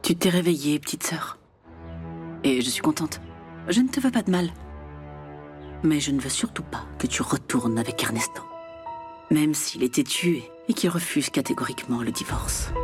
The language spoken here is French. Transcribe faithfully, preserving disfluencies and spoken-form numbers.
Tu t'es réveillée, petite sœur. Et je suis contente. Je ne te veux pas de mal. Mais je ne veux surtout pas que tu retournes avec Ernesto. Même s'il était tué et qu'il refuse catégoriquement le divorce.